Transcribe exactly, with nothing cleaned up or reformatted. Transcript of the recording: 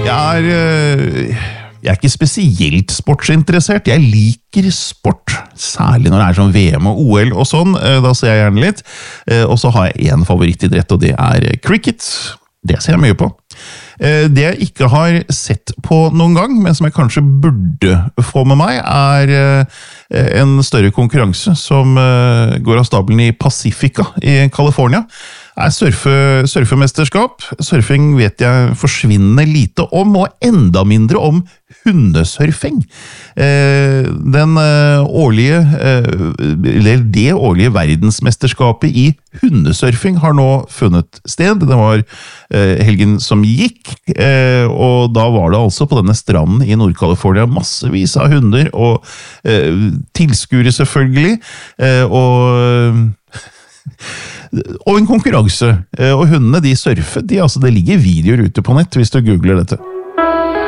Jeg er, jeg er ikke spesielt sportsinteressert. Jeg liker sport, særlig når det er sånn V M og O L og sånn. Da ser jeg gjerne litt. Og så har jeg en favorittidrett, og det er cricket. Det ser jeg mye på. Det jeg ikke har sett på noen gang, men som jeg kanskje burde få med meg, er en større konkurranse som går av stabelen i Pacifica i California. Det er surfe, surfemesterskap. Surfing vet jeg forsvinner lite om, og enda mindre om hundesurfing. Den årlige, eller det årlige verdensmesterskapet i hundesurfing har nå funnet sted. Det var helgen som gikk, og da var det altså på denne stranden i Nord-California massevis av hunder, og tilskuere selvfølgelig, og og en konkurranse, og hundene de surfer, de, altså, det ligger videoer ute på nett hvis du googler dette.